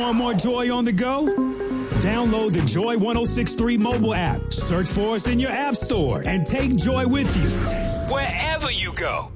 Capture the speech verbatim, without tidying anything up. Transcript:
want more joy on the go? Download the Joy ten sixty-three mobile app. Search for us in your app store and take Joy with you wherever you go.